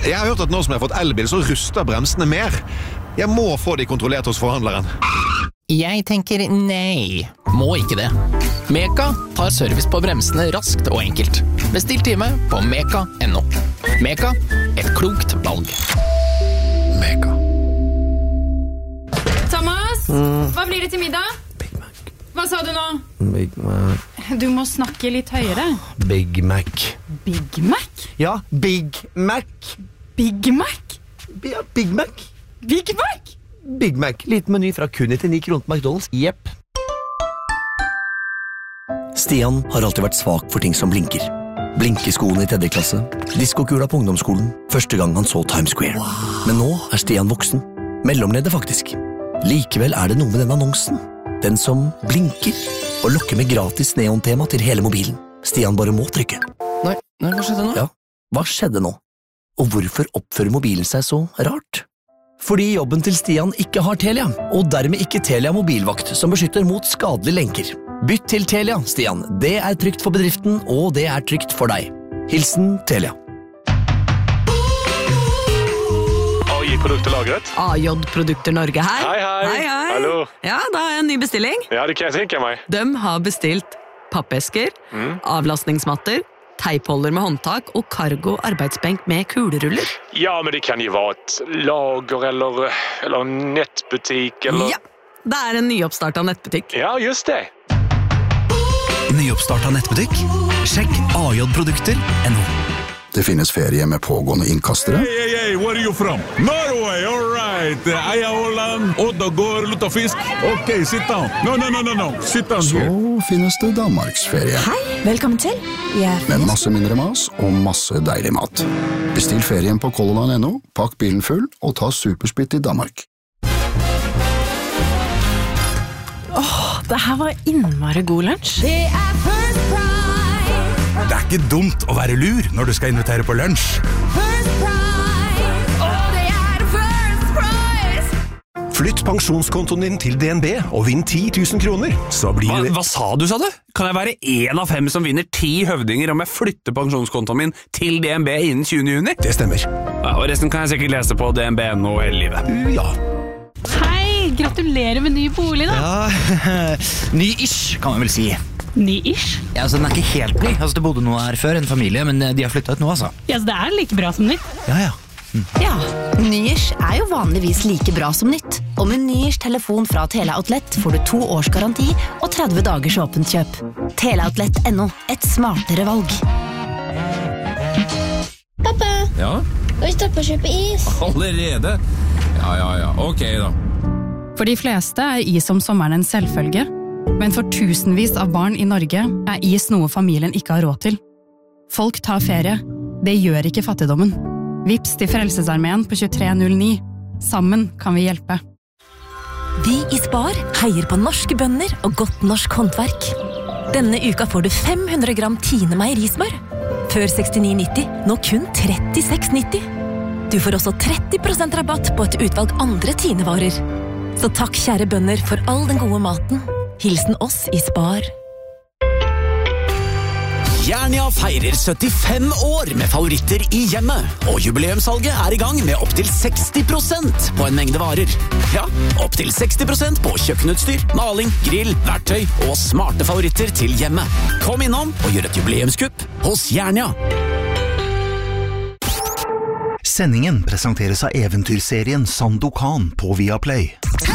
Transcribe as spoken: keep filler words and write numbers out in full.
Jeg har hørt at nå som jeg har fått elbil, så ruster bremsene mer. Jeg må få de kontrollert hos forhandleren. Jeg tenker nei. Må ikke det. Meka tar service på bremsene raskt og enkelt. Bestill time på meka punktum no. Meka, et klokt valg. Meka. Thomas, mm. hva blir det til middag? Big Mac. Hva sa du nå? Big Mac. Du må snakke litt høyere. Big Mac. Big Mac? Ja, Big Mac. Big Mac? Ja, Big Mac. Big Mac? Big Mac, liten meny fra kun til ni kroner på McDonald's. Jepp. Stian har alltid vært svak for ting som blinker. Blinkeskoene i tredje klasse, diskokula på ungdomsskolen, første gang han så Times Square. Men nå er Stian voksen. Mellomleder faktisk. Likevel er det noe med den annonsen. Den som blinker og lokker med gratis neontema til hele mobilen. Stian bare må trykke. Nei, nei, hva skjedde nå? Ja, hva skjedde nå? Og hvorfor oppfører mobilen seg så rart? Fordi jobben til Stian ikke har Telia, og dermed ikke Telia mobilvakt som beskytter mot skadelige lenker. Bytt til Telia, Stian. Det er trygt for bedriften, og det er trygt for deg. Hilsen Telia. A J Produkter lagret. A J Produkter Norge her. Hei, hei. Hei, hei. Hallo. Ja, da har jeg en ny bestilling. Ja, det kan jeg tenke meg. De har bestilt pappesker, Mm. avlastningsmatter, teipholder med håndtak og cargo arbeidsbenk med kuleruller. Ja, men det kan jo være et lager eller, eller en nettbutikk eller... Ja, det er en nyoppstartet nettbutikk. Ja, just det. Nyoppstartet nettbutikk? Sjekk A J Produkter punktum no. Det finnes ferie med pågående innkastere. Hey, hey, hey, where are you from? Norway, all right. Eia Holland, Oddagård, Luttafisk. Ok, sit down. No, no, no, no, no. Sit down Så here. finnes det Danmarksferie. Hei, velkommen til. Jeg Med masse mindre mas og masse deilig mat. Bestill ferien på Color Line punktum no, pakk bilen full og ta supersplitt i Danmark. Åh, det her var innmari god lunsj. Det er First Price. Det er ikke dumt å være lur når du skal invitere på lunsj. First Price. Og det er First Price. Flytt pensjonskontoen din til D N B og vinn ti tusen kroner. Så blir hva, det... hva sa du, sa du? Kan jeg være en av fem som vinner ti høvdinger om jeg flytter pensjonskontoen min til D N B innen tjuende juni? Det stemmer. Ja, og resten kan jeg sikkert lese på D N B punktum no hele livet. Ja. Hei, gratulerer med ny bolig da. Ja, ny-ish kan man vel si. Ny-ish? Ja, altså den er ikke helt ny. Altså det bodde noe her før, en familie, men de har flyttet ut nå, altså. Ja, så det er like bra som nytt. Ja, ja. Mm. Ja, ny-ish er jo vanligvis like bra som nytt. Og med ny-ish telefon fra Teleoutlet får du to års garanti og tretti dagers åpent kjøp. Teleoutlet punktum no, et smartere valg. Pappa, Ja? skal vi stoppe å kjøpe is? Allerede? Ja, ja, ja. Ok da. For de fleste er is om sommeren en selvfølge, men for tusenvis av barn i Norge er is noe familien ikke har råd til. Folk tar ferie. Det gjør ikke fattigdommen. Vips til Frelsesarmeen på tjuetre null ni. Sammen kan vi hjelpe. Vi i Spar heier på norske bønder og godt norsk håndverk. Denne uka får du fem hundre gram Tine meierismør. Før sekstini nitti, nå kun trettiseks nitti. Du får også tretti prosent rabatt på et utvalg andre Tine-varer. Så takk kjære bønder for all den gode maten. Hilsen oss i Spar. Jernia feirer syttifem år med favoritter i hjemmet, og jubileumssalget er i gang med opp til seksti prosent på en mengde varer. Ja, opp til seksti prosent på kjøkkenutstyr, maling, grill, verktøy og smarte favoritter til hjemmet. Kom innom og gjør et jubileumskupp hos Jernia. Sendingen presenteres av eventyrserien Sandokan på Viaplay.